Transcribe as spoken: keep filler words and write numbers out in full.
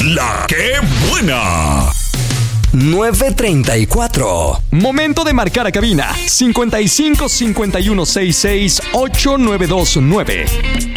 La que buena. nueve treinta y cuatro. Momento de marcar a cabina. cincuenta y cinco cincuenta y uno sesenta y seis ocho nueve dos nueve.